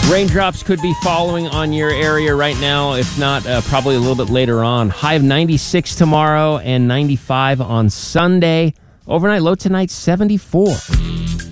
Raindrops could be following on your area right now, if not probably a little bit later on. High of 96 tomorrow and 95 on Sunday. Overnight low tonight, 74.